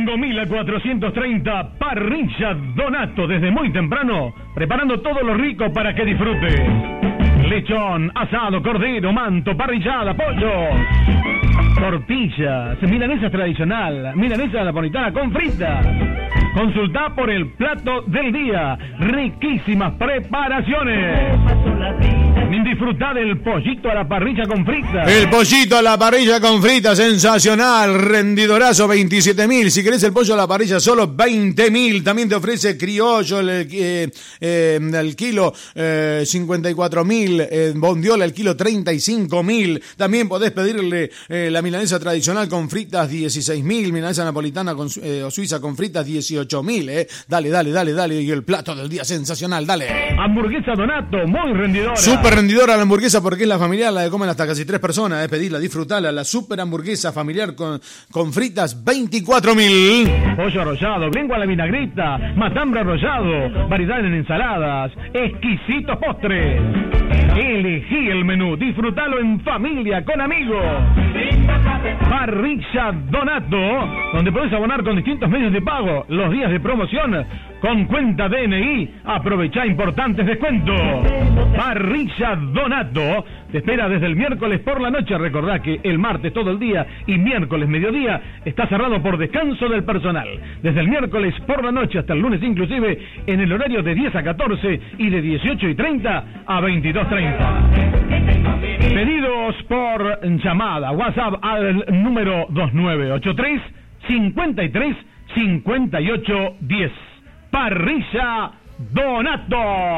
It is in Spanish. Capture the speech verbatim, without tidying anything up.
Ituzaingó mil cuatrocientos treinta, Parrilla Donato, desde muy temprano, preparando todo lo rico para que disfrutes. Lechón, asado, cordero, manto, parrillada, pollo, tortillas, milanesa tradicional, milanesa napolitana con fritas. Consultá por el plato del día, riquísimas preparaciones. Disfrutá del pollito a la parrilla con fritas. El pollito a la parrilla con fritas, sensacional, rendidorazo, veintisiete mil. Si querés el pollo a la parrilla, solo veinte mil. También te ofrece criollo, el, eh, eh, el kilo eh, cincuenta y cuatro mil, eh, bondiola el kilo treinta y cinco mil. También podés pedirle eh, la milanesa tradicional con fritas dieciséis mil, milanesa napolitana con, eh, o suiza con fritas dieciocho mil. Eh. Dale, dale, dale, dale. Y el plato del día sensacional, dale. Hamburguesa Donato, muy rendidora. Súper rendidora la hamburguesa porque es la familiar, la que comen hasta casi tres personas. Eh. Pedirla, disfrutarla, la super hamburguesa familiar con, con fritas veinticuatro mil. Pollo arrollado, lengua a la vinagreta, matambre arrollado, variedad en ensaladas, exquisitos postres. Elegí el menú, disfrutalo en familia, con amigos. Parrilla Donato, donde podés abonar con distintos medios de pago los días de promoción con cuenta D N I. Aprovechá importantes descuentos. Parrilla Donato te espera desde el miércoles por la noche. Recordá que el martes todo el día y miércoles mediodía está cerrado por descanso del personal. Desde el miércoles por la noche hasta el lunes inclusive, en el horario de diez a catorce y de dieciocho y treinta a veintidós treinta. Pedidos por llamada, WhatsApp al número dos nueve ocho tres, cincuenta y tres, cincuenta y ocho, diez. Parrilla Donato.